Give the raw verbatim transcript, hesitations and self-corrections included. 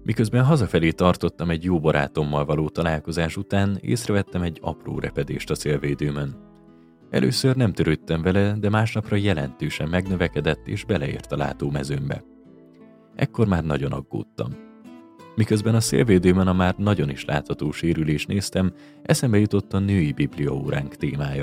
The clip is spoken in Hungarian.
Miközben hazafelé tartottam egy jó barátommal való találkozás után, észrevettem egy apró repedést a szélvédőmön. Először nem törődtem vele, de másnapra jelentősen megnövekedett és beleért a látómezőmbe. Ekkor már nagyon aggódtam. Miközben a szélvédőmön a már nagyon is látható sérülést néztem, eszembe jutott a női bibliaóránk témája.